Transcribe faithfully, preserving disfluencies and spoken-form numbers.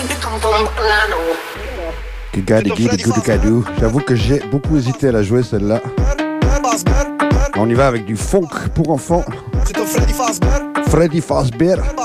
J'avoue que j'ai beaucoup hésité à la jouer celle-là. On y va avec du funk pour enfants. Freddy Fazbear.